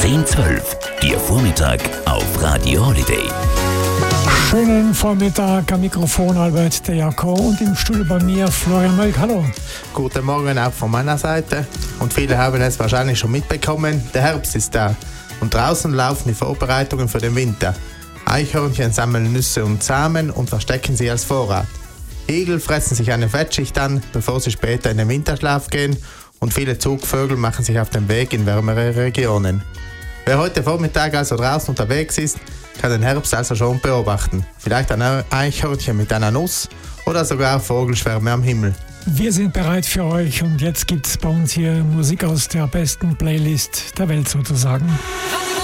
1012, der Vormittag auf Radio Holiday. Schönen Vormittag, am Mikrofon Albert Dejako und im Studio bei mir Florian Mölk. Hallo. Guten Morgen auch von meiner Seite. Und viele haben es wahrscheinlich schon mitbekommen, der Herbst ist da. Und draußen laufen die Vorbereitungen für den Winter. Eichhörnchen sammeln Nüsse und Samen und verstecken sie als Vorrat. Igel fressen sich eine Fettschicht an, bevor sie später in den Winterschlaf gehen. Und viele Zugvögel machen sich auf den Weg in wärmere Regionen. Wer heute Vormittag also draußen unterwegs ist, kann den Herbst also schon beobachten. Vielleicht ein Eichhörnchen mit einer Nuss oder sogar Vogelschwärme am Himmel. Wir sind bereit für euch und jetzt gibt's bei uns hier Musik aus der besten Playlist der Welt sozusagen.